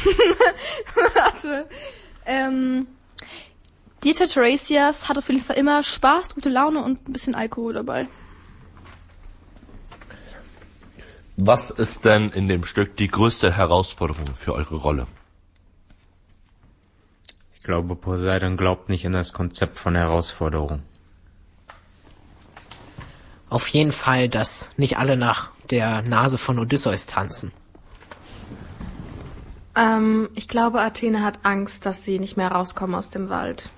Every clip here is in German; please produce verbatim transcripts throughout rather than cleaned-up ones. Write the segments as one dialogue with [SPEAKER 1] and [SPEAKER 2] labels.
[SPEAKER 1] Warte. Ähm, Dieter Tiresias hat auf jeden Fall immer Spaß, gute Laune und ein bisschen Alkohol dabei.
[SPEAKER 2] Was ist denn in dem Stück die größte Herausforderung für eure Rolle?
[SPEAKER 3] Ich glaube, Poseidon glaubt nicht an das Konzept von Herausforderung.
[SPEAKER 4] Auf jeden Fall, dass nicht alle nach der Nase von Odysseus tanzen.
[SPEAKER 5] Ähm, ich glaube, Athene hat Angst, dass sie nicht mehr rauskommen aus dem Wald.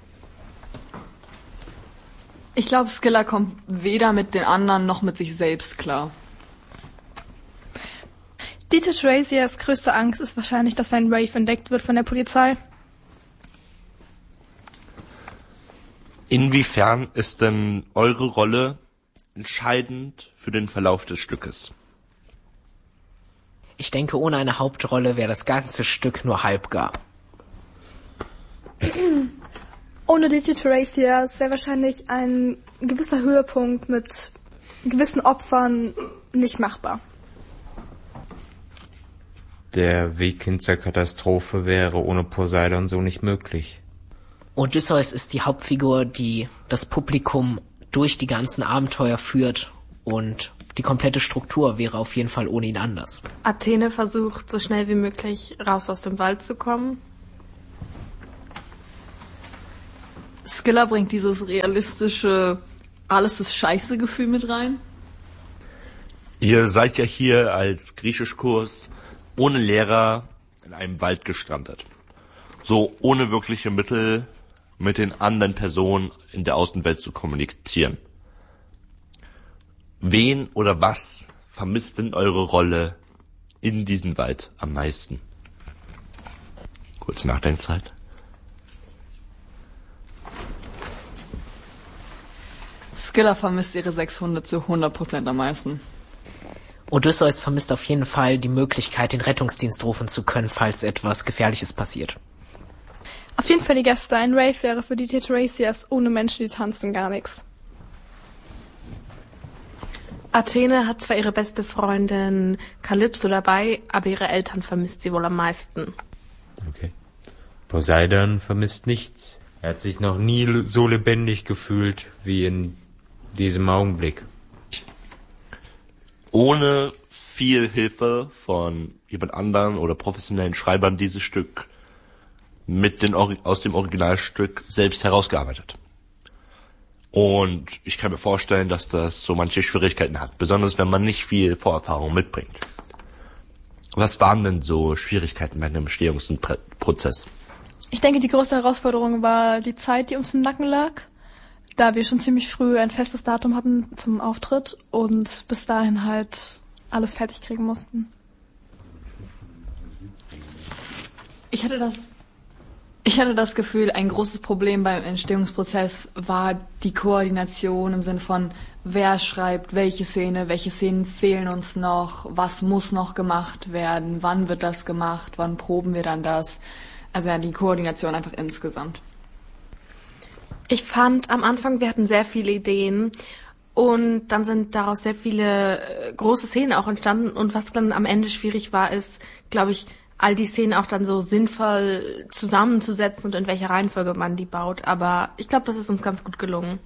[SPEAKER 6] Ich glaube, Scylla kommt weder mit den anderen noch mit sich selbst klar.
[SPEAKER 1] Dieter Tiresias größte Angst ist wahrscheinlich, dass sein Rave entdeckt wird von der Polizei.
[SPEAKER 2] Inwiefern ist denn eure Rolle entscheidend für den Verlauf des Stückes?
[SPEAKER 4] Ich denke, ohne eine Hauptrolle wäre das ganze Stück nur halbgar.
[SPEAKER 1] Ohne Dieter Tiresias wäre wahrscheinlich ein gewisser Höhepunkt mit gewissen Opfern nicht machbar.
[SPEAKER 3] Der Weg hin zur Katastrophe wäre ohne Poseidon so nicht möglich.
[SPEAKER 4] Odysseus ist die Hauptfigur, die das Publikum durch die ganzen Abenteuer führt, und die komplette Struktur wäre auf jeden Fall ohne ihn anders.
[SPEAKER 5] Athene versucht, so schnell wie möglich raus aus dem Wald zu kommen.
[SPEAKER 6] Scylla bringt dieses realistische, alles ist scheiße Gefühl mit rein.
[SPEAKER 2] Ihr seid ja hier als Griechischkurs ohne Lehrer in einem Wald gestrandet. So ohne wirkliche Mittel mit den anderen Personen in der Außenwelt zu kommunizieren. Wen oder was vermisst denn eure Rolle in diesem Wald am meisten? Kurz Nachdenkzeit.
[SPEAKER 6] Scylla vermisst ihre sechs Hunde zu hundert Prozent am meisten.
[SPEAKER 4] Odysseus vermisst auf jeden Fall die Möglichkeit, den Rettungsdienst rufen zu können, falls etwas Gefährliches passiert.
[SPEAKER 1] Auf jeden Fall die Gäste. Ein Rave wäre für Dieter Tiresias ohne Menschen, die tanzen, gar nichts.
[SPEAKER 5] Athene hat zwar ihre beste Freundin Kalypso dabei, aber ihre Eltern vermisst sie wohl am meisten.
[SPEAKER 3] Okay. Poseidon vermisst nichts. Er hat sich noch nie so lebendig gefühlt wie in diesem Augenblick.
[SPEAKER 2] Ohne viel Hilfe von jemand anderen oder professionellen Schreibern dieses Stück mit den aus dem Originalstück selbst herausgearbeitet. Und ich kann mir vorstellen, dass das so manche Schwierigkeiten hat, besonders wenn man nicht viel Vorerfahrung mitbringt. Was waren denn so Schwierigkeiten bei einem Entstehungsprozess?
[SPEAKER 1] Ich denke, die größte Herausforderung war die Zeit, die uns im Nacken lag, da wir schon ziemlich früh ein festes Datum hatten zum Auftritt und bis dahin halt alles fertig kriegen mussten.
[SPEAKER 6] Ich hatte das Ich hatte das Gefühl, ein großes Problem beim Entstehungsprozess war die Koordination im Sinne von, wer schreibt welche Szene, welche Szenen fehlen uns noch, was muss noch gemacht werden, wann wird das gemacht, wann proben wir dann das. Also ja, die Koordination einfach insgesamt.
[SPEAKER 5] Ich fand am Anfang, wir hatten sehr viele Ideen und dann sind daraus sehr viele äh, große Szenen auch entstanden und was dann am Ende schwierig war, ist, glaube ich, all die Szenen auch dann so sinnvoll zusammenzusetzen und in welcher Reihenfolge man die baut. Aber ich glaube, das ist uns ganz gut gelungen.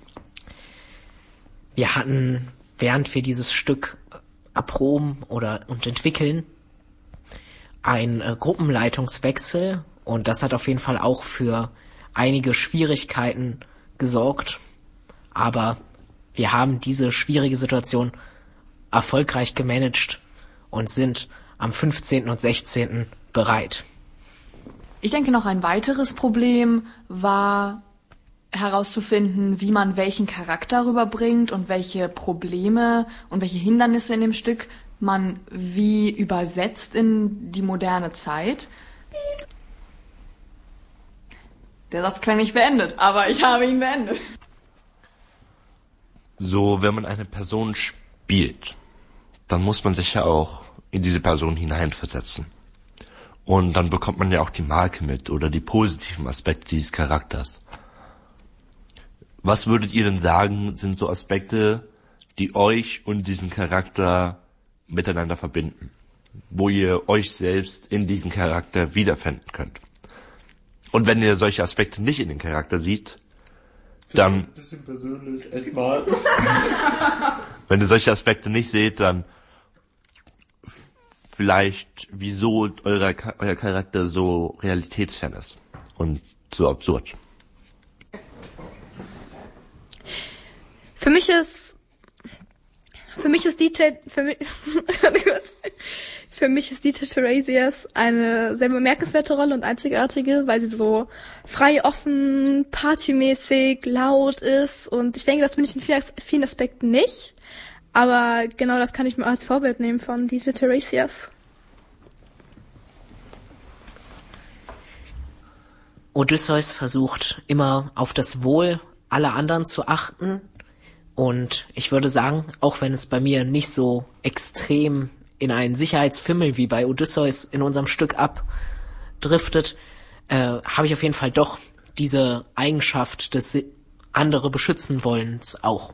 [SPEAKER 4] Wir hatten, während wir dieses Stück erproben oder und entwickeln, einen äh, Gruppenleitungswechsel, und das hat auf jeden Fall auch für einige Schwierigkeiten gesorgt. Aber wir haben diese schwierige Situation erfolgreich gemanagt und sind am fünfzehnten und sechzehnten bereit.
[SPEAKER 6] Ich denke, noch ein weiteres Problem war herauszufinden, wie man welchen Charakter rüberbringt und welche Probleme und welche Hindernisse in dem Stück man wie übersetzt in die moderne Zeit. Der Satz klang nicht beendet, aber ich habe ihn beendet.
[SPEAKER 2] So, wenn man eine Person spielt, dann muss man sich ja auch in diese Person hineinversetzen. Und dann bekommt man ja auch die Marke mit oder die positiven Aspekte dieses Charakters. Was würdet ihr denn sagen, sind so Aspekte, die euch und diesen Charakter miteinander verbinden? wo ihr euch selbst in diesen Charakter wiederfinden könnt. Und wenn ihr solche Aspekte nicht in den Charakter seht, dann...
[SPEAKER 3] Ein bisschen persönlich, echt mal.
[SPEAKER 2] Wenn ihr solche Aspekte nicht seht, dann vielleicht, wieso euer, euer Charakter so realitätsfern ist und so absurd.
[SPEAKER 1] Für mich ist, für mich ist D J, für mich, für mich ist D J Teiresias eine sehr bemerkenswerte Rolle und einzigartige, weil sie so frei, offen, partymäßig, laut ist und ich denke, das bin ich in vielen, vielen Aspekten nicht. Aber genau das kann ich mir als Vorbild nehmen von D J Teiresias.
[SPEAKER 4] Odysseus versucht immer auf das Wohl aller anderen zu achten. Und ich würde sagen, auch wenn es bei mir nicht so extrem in einen Sicherheitsfimmel wie bei Odysseus in unserem Stück abdriftet, äh, habe ich auf jeden Fall doch diese Eigenschaft des andere beschützen wollens auch.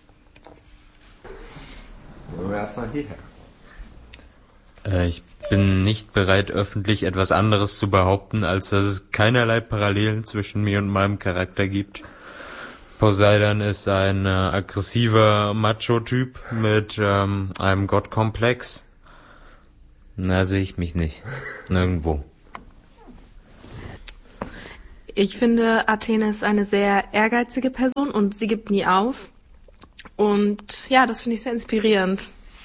[SPEAKER 3] Äh, ich bin nicht bereit, öffentlich etwas anderes zu behaupten, als dass es keinerlei Parallelen zwischen mir und meinem Charakter gibt. Poseidon ist ein äh, aggressiver Macho-Typ mit ähm, einem Gottkomplex. Da sehe ich mich nicht. Nirgendwo.
[SPEAKER 5] Ich finde, Athene ist eine sehr ehrgeizige Person und sie gibt nie auf. Und ja, das finde ich sehr inspirierend.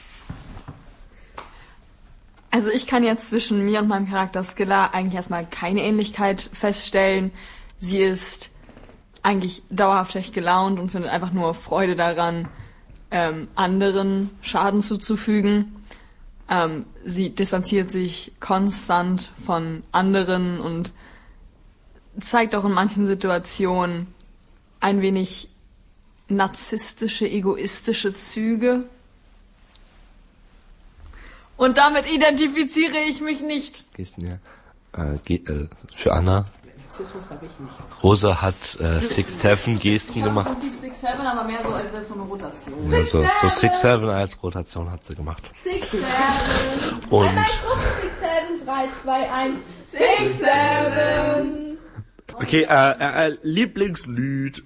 [SPEAKER 6] Also ich kann jetzt zwischen mir und meinem Charakter Scylla eigentlich erstmal keine Ähnlichkeit feststellen. Sie ist eigentlich dauerhaft schlecht gelaunt und findet einfach nur Freude daran, ähm, anderen Schaden zuzufügen. Ähm, sie distanziert sich konstant von anderen und zeigt auch in manchen Situationen ein wenig narzisstische, egoistische Züge. Und damit identifiziere ich mich nicht.
[SPEAKER 2] Gesten ja. Äh, ge- äh, für Anna.
[SPEAKER 4] Narzissmus habe ich nicht.
[SPEAKER 2] Rosa hat äh, Six Seven Gesten gemacht.
[SPEAKER 6] Im Prinzip Six Seven, aber mehr so, als wäre es so eine Rotation.
[SPEAKER 2] Ja, so, so Six Seven als Rotation hat sie gemacht.
[SPEAKER 1] Six, seven.
[SPEAKER 2] Und
[SPEAKER 1] Six, seven, drei, zwei, eins. Six, seven.
[SPEAKER 2] okay, äh, äh, Lieblingslied.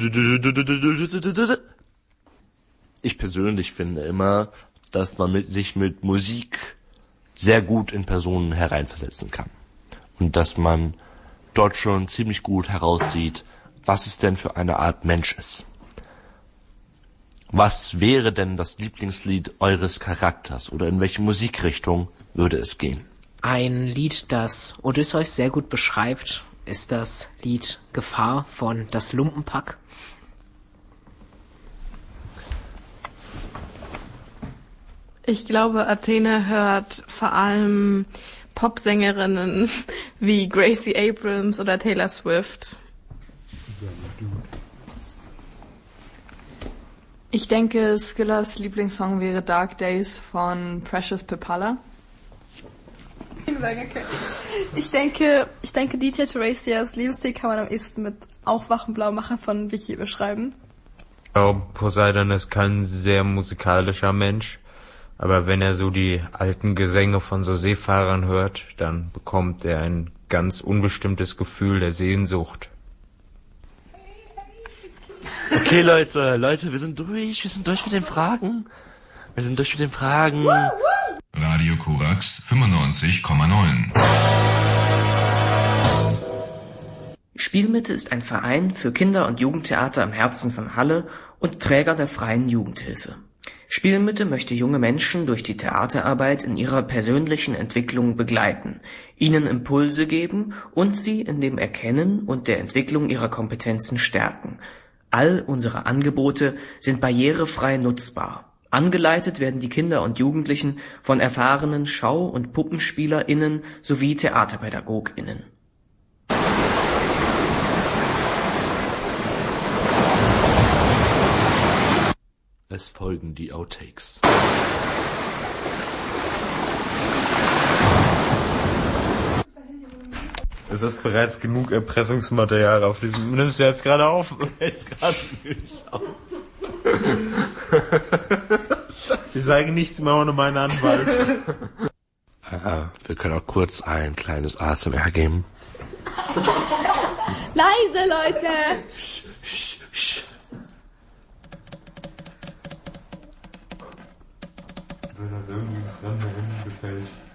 [SPEAKER 2] Ich persönlich finde immer, dass man mit, sich mit Musik sehr gut in Personen hereinversetzen kann. Und dass man dort schon ziemlich gut heraussieht, was es denn für eine Art Mensch ist. Was wäre denn das Lieblingslied eures Charakters oder in welche Musikrichtung würde es gehen?
[SPEAKER 4] Ein Lied, das Odysseus sehr gut beschreibt, ist das Lied Gefahr von Das Lumpenpack.
[SPEAKER 5] Ich glaube, Athene hört vor allem Popsängerinnen wie Gracie Abrams oder Taylor Swift.
[SPEAKER 6] Ich denke, Skyllas Lieblingssong wäre Dark Days von Precious Pipala.
[SPEAKER 1] Ich denke, ich denke, D J Teiresias Lebensstil kann man am ehesten mit Aufwachen Blaumacher von Vicky beschreiben.
[SPEAKER 3] Ich glaube, Poseidon ist kein sehr musikalischer Mensch. Aber wenn er so die alten Gesänge von so Seefahrern hört, dann bekommt er ein ganz unbestimmtes Gefühl der Sehnsucht.
[SPEAKER 2] Okay, Leute, Leute, wir sind durch, wir sind durch mit den Fragen. Wir sind durch mit den Fragen.
[SPEAKER 7] Radio Korax fünfundneunzig Komma neun.
[SPEAKER 8] Spielmitte ist ein Verein für Kinder- und Jugendtheater im Herzen von Halle und Träger der freien Jugendhilfe. Spielmitte möchte junge Menschen durch die Theaterarbeit in ihrer persönlichen Entwicklung begleiten, ihnen Impulse geben und sie in dem Erkennen und der Entwicklung ihrer Kompetenzen stärken. All unsere Angebote sind barrierefrei nutzbar. Angeleitet werden die Kinder und Jugendlichen von erfahrenen Schau- und PuppenspielerInnen sowie TheaterpädagogInnen.
[SPEAKER 2] Es folgen die Outtakes.
[SPEAKER 3] Es ist bereits genug Erpressungsmaterial auf diesem... Nimmst du jetzt gerade auf?
[SPEAKER 2] Jetzt gerade nicht auf.
[SPEAKER 3] Ich sage nichts mehr ohne meinen Anwalt.
[SPEAKER 2] Äh, wir können auch kurz ein kleines A S M R geben.
[SPEAKER 1] Leise, Leute!
[SPEAKER 3] Wenn das irgendwie in fremde Hände gefällt.